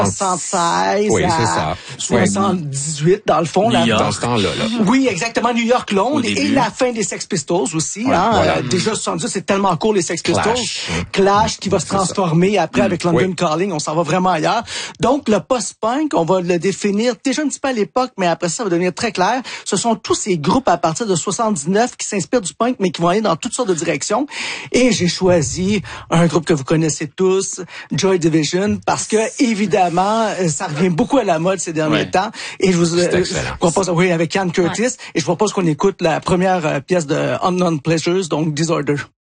76 oui, c'est à ça. 78, dans le fond. New York. Dans ce temps-là. Oui, exactement. New York Londres et début. la fin des Sex Pistols aussi. Ouais, voilà. Déjà, 70, c'est tellement court, les Sex Pistols. Clash. Qui va se transformer après avec London Oui. Calling. On s'en va vraiment ailleurs. Donc, le post-punk, on va le définir déjà un petit peu à l'époque, mais après ça va devenir très clair. Ce sont tous ces groupes à partir de 79 qui s'inspirent du punk, mais qui vont aller dans toutes sortes de directions. Et j'ai choisi un groupe que vous connaissez tous, Joy Division, parce que, évidemment, ça revient beaucoup à la mode ces derniers temps. Et je vous propose, avec Ian Curtis, et je vous propose qu'on écoute la première pièce de Unknown Pleasures, donc Disorder.